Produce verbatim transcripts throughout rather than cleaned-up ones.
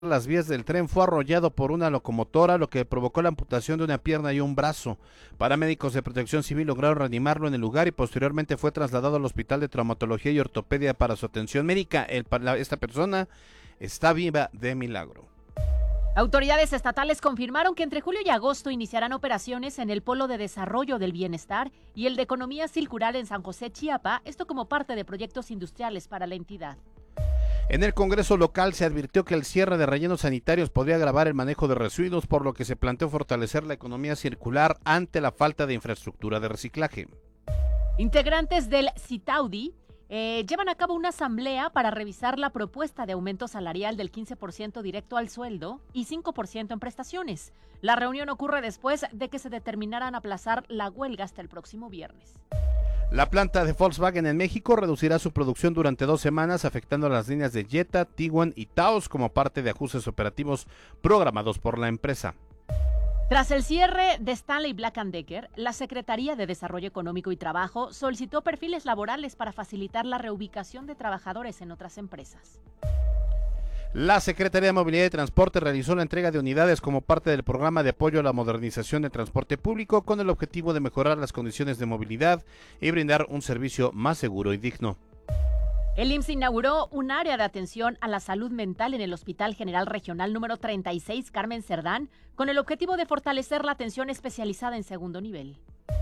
las vías del tren fue arrollado por una locomotora, lo que provocó la amputación de una pierna y un brazo. Paramédicos de Protección Civil lograron reanimarlo en el lugar y posteriormente fue trasladado al Hospital de Traumatología y Ortopedia para su atención médica. El, la, esta persona está viva de milagro. Autoridades estatales confirmaron que entre julio y agosto iniciarán operaciones en el Polo de Desarrollo del Bienestar y el de Economía Circular en San José, Chiapa, esto como parte de proyectos industriales para la entidad. En el Congreso local se advirtió que el cierre de rellenos sanitarios podría agravar el manejo de residuos, por lo que se planteó fortalecer la economía circular ante la falta de infraestructura de reciclaje. Integrantes del CITAUDI eh, llevan a cabo una asamblea para revisar la propuesta de aumento salarial del quince por ciento directo al sueldo y cinco por ciento en prestaciones. La reunión ocurre después de que se determinaran aplazar la huelga hasta el próximo viernes. La planta de Volkswagen en México reducirá su producción durante dos semanas, afectando a las líneas de Jetta, Tiguan y Taos como parte de ajustes operativos programados por la empresa. Tras el cierre de Stanley Black and Decker, la Secretaría de Desarrollo Económico y Trabajo solicitó perfiles laborales para facilitar la reubicación de trabajadores en otras empresas. La Secretaría de Movilidad y Transporte realizó la entrega de unidades como parte del programa de apoyo a la modernización del transporte público con el objetivo de mejorar las condiciones de movilidad y brindar un servicio más seguro y digno. El I M S S inauguró un área de atención a la salud mental en el Hospital General Regional número treinta y seis Carmen Cerdán con el objetivo de fortalecer la atención especializada en segundo nivel.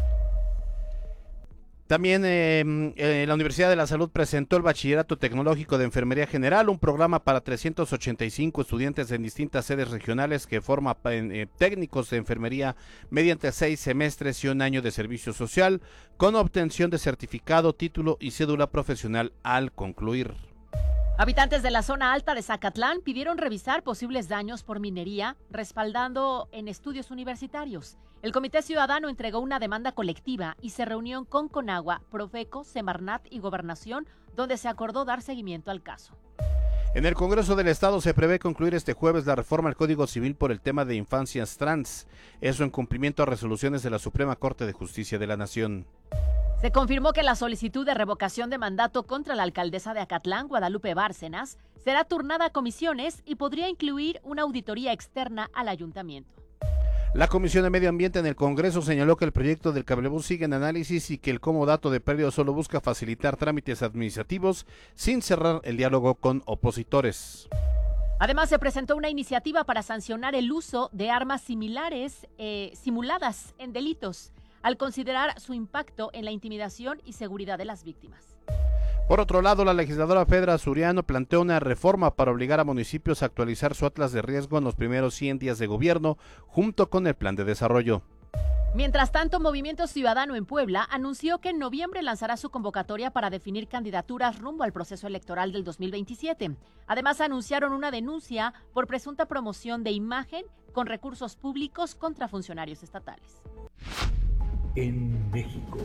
También eh, eh, la Universidad de la Salud presentó el Bachillerato Tecnológico de Enfermería General, un programa para trescientos ochenta y cinco estudiantes en distintas sedes regionales que forma eh, técnicos de enfermería mediante seis semestres y un año de servicio social, con obtención de certificado, título y cédula profesional al concluir. Habitantes de la zona alta de Zacatlán pidieron revisar posibles daños por minería, respaldando en estudios universitarios. El Comité Ciudadano entregó una demanda colectiva y se reunió con Conagua, Profeco, Semarnat y Gobernación, donde se acordó dar seguimiento al caso. En el Congreso del Estado se prevé concluir este jueves la reforma al Código Civil por el tema de infancias trans, eso en cumplimiento a resoluciones de la Suprema Corte de Justicia de la Nación. Se confirmó que la solicitud de revocación de mandato contra la alcaldesa de Acatlán, Guadalupe Bárcenas, será turnada a comisiones y podría incluir una auditoría externa al ayuntamiento. La Comisión de Medio Ambiente en el Congreso señaló que el proyecto del cablebús sigue en análisis y que el comodato de predio solo busca facilitar trámites administrativos sin cerrar el diálogo con opositores. Además, se presentó una iniciativa para sancionar el uso de armas similares eh, simuladas en delitos, al considerar su impacto en la intimidación y seguridad de las víctimas. Por otro lado, la legisladora Fedra Suriano planteó una reforma para obligar a municipios a actualizar su atlas de riesgo en los primeros cien días de gobierno, junto con el plan de desarrollo. Mientras tanto, Movimiento Ciudadano en Puebla anunció que en noviembre lanzará su convocatoria para definir candidaturas rumbo al proceso electoral del dos mil veintisiete. Además, anunciaron una denuncia por presunta promoción de imagen con recursos públicos contra funcionarios estatales. En México.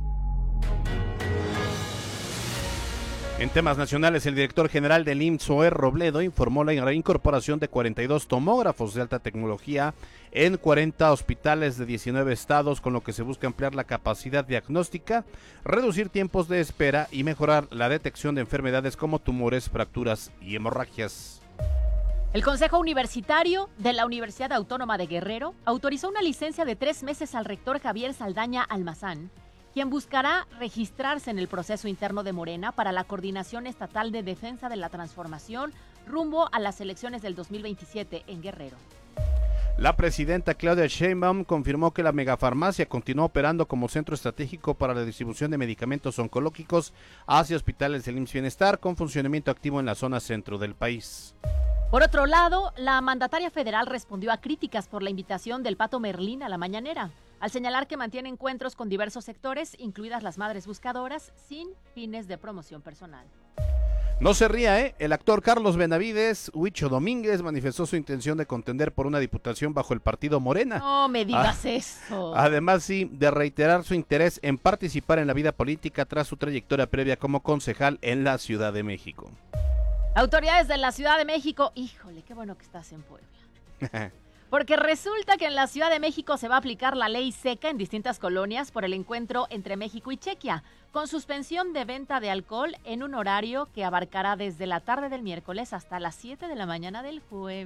En temas nacionales, el director general del I M S S, Zoé Robledo, informó la reincorporación de cuarenta y dos tomógrafos de alta tecnología en cuarenta hospitales de diecinueve estados, con lo que se busca ampliar la capacidad diagnóstica, reducir tiempos de espera y mejorar la detección de enfermedades como tumores, fracturas y hemorragias. El Consejo Universitario de la Universidad Autónoma de Guerrero autorizó una licencia de tres meses al rector Javier Saldaña Almazán, quien buscará registrarse en el proceso interno de Morena para la Coordinación Estatal de Defensa de la Transformación rumbo a las elecciones del dos mil veintisiete en Guerrero. La presidenta Claudia Sheinbaum confirmó que la megafarmacia continúa operando como centro estratégico para la distribución de medicamentos oncológicos hacia hospitales del I M S S Bienestar, con funcionamiento activo en la zona centro del país. Por otro lado, la mandataria federal respondió a críticas por la invitación del Pato Merlín a la mañanera, al señalar que mantiene encuentros con diversos sectores, incluidas las madres buscadoras, sin fines de promoción personal. No se ría, ¿eh? El actor Carlos Benavides, Huicho Domínguez, manifestó su intención de contender por una diputación bajo el partido Morena. No me digas ah, eso. Además, sí, de reiterar su interés en participar en la vida política tras su trayectoria previa como concejal en la Ciudad de México. Autoridades de la Ciudad de México, híjole, qué bueno que estás en Puebla. Porque resulta que en la Ciudad de México se va a aplicar la ley seca en distintas colonias por el encuentro entre México y Chequia, con suspensión de venta de alcohol en un horario que abarcará desde la tarde del miércoles hasta las siete de la mañana del jueves.